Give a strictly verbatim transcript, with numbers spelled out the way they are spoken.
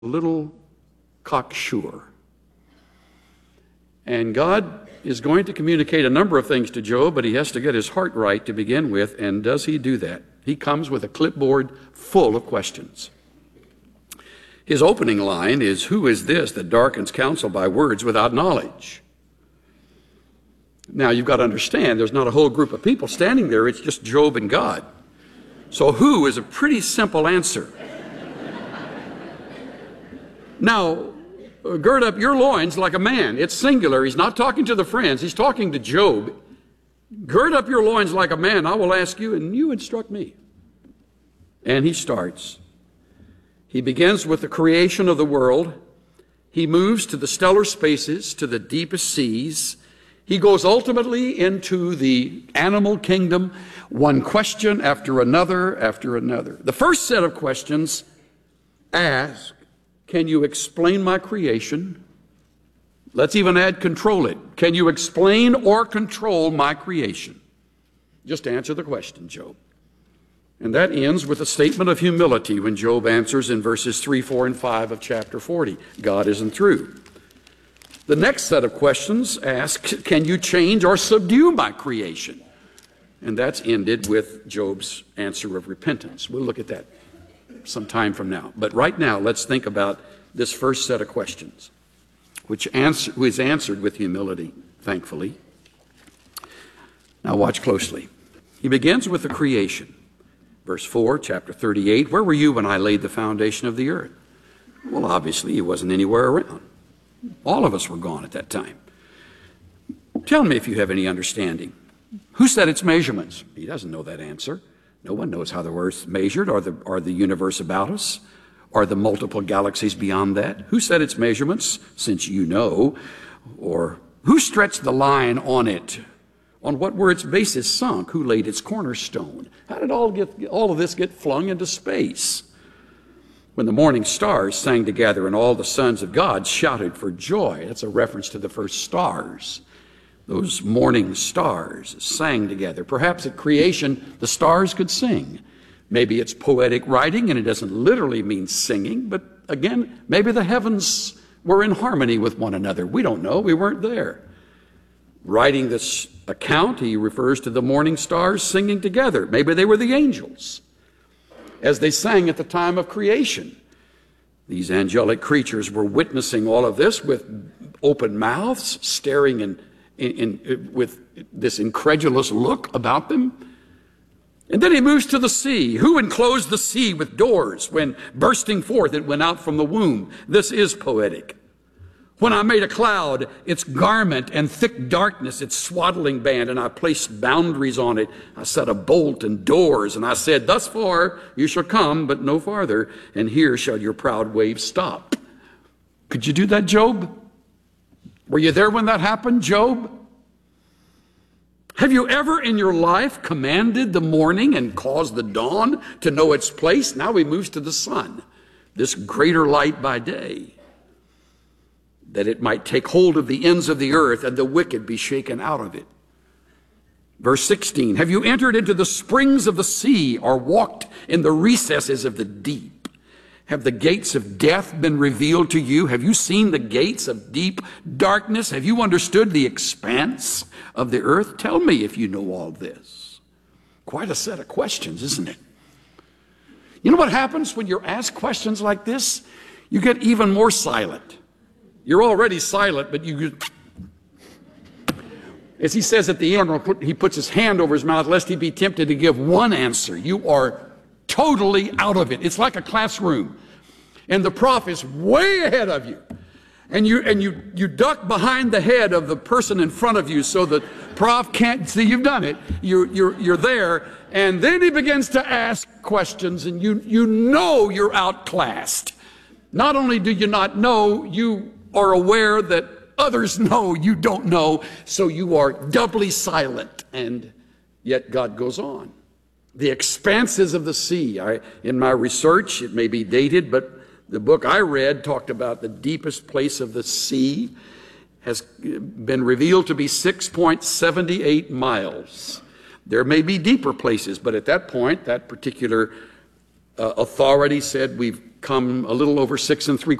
little cocksure. And God is going to communicate a number of things to Job, but he has to get his heart right to begin with. And does he do that? He comes with a clipboard full of questions. His opening line is, "Who is this that darkens counsel by words without knowledge?" Now, you've got to understand, there's not a whole group of people standing there. It's just Job and God. So who is a pretty simple answer. Now, gird up your loins like a man. It's singular. He's not talking to the friends. He's talking to Job. Gird up your loins like a man. I will ask you, and you instruct me. And he starts. He begins with the creation of the world. He moves to the stellar spaces, to the deepest seas. He goes ultimately into the animal kingdom, one question after another after another. The first set of questions ask, can you explain my creation? Let's even add control it. Can you explain or control my creation? Just answer the question, Job. And that ends with a statement of humility when Job answers in verses three, four, and five of chapter forty. God isn't through. The next set of questions ask, can you change or subdue my creation? And that's ended with Job's answer of repentance. We'll look at that some time from now. But right now, let's think about this first set of questions, which answer, is answered with humility, thankfully. Now watch closely. He begins with the creation. Verse four, chapter thirty-eight, where were you when I laid the foundation of the earth? Well, obviously, he wasn't anywhere around. All of us were gone at that time. Tell me if you have any understanding. Who set its measurements? He doesn't know that answer. No one knows how the earth's measured, or the, or the universe about us, or the multiple galaxies beyond that. Who set its measurements, since you know? Or who stretched the line on it? On what were its bases sunk? Who laid its cornerstone? How did all, get, all of this get flung into space? When the morning stars sang together and all the sons of God shouted for joy. That's a reference to the first stars. Those morning stars sang together. Perhaps at creation, the stars could sing. Maybe it's poetic writing and it doesn't literally mean singing, but again, maybe the heavens were in harmony with one another. We don't know. We weren't there. Writing this account, he refers to the morning stars singing together. Maybe they were the angels as they sang at the time of creation. These angelic creatures were witnessing all of this with open mouths, staring in, in, in, with this incredulous look about them. And then he moves to the sea. Who enclosed the sea with doors when bursting forth it went out from the womb? This is poetic. When I made a cloud, its garment, and thick darkness, its swaddling band, and I placed boundaries on it. I set a bolt and doors, and I said, thus far you shall come, but no farther, and here shall your proud waves stop. Could you do that, Job? Were you there when that happened, Job? Have you ever in your life commanded the morning and caused the dawn to know its place? Now he moves to the sun, this greater light by day, that it might take hold of the ends of the earth and the wicked be shaken out of it. Verse sixteen, have you entered into the springs of the sea or walked in the recesses of the deep? Have the gates of death been revealed to you? Have you seen the gates of deep darkness? Have you understood the expanse of the earth? Tell me if you know all this. Quite a set of questions, isn't it? You know what happens when you're asked questions like this? You get even more silent. You're already silent, but you, as he says at the end, he puts his hand over his mouth lest he be tempted to give one answer. You are totally out of it. It's like a classroom, and the prof is way ahead of you, and you and you you duck behind the head of the person in front of you so the prof can't see you've done it. You're you're you're there, and then he begins to ask questions, and you you know you're outclassed. Not only do you not know, you are aware that others know you don't know, so you are doubly silent. And yet God goes on. The expanses of the sea. I, in my research, it may be dated, but the book I read talked about the deepest place of the sea has been revealed to be six point seven eight miles. There may be deeper places, but at that point, that particular uh, authority said we've come a little over six and three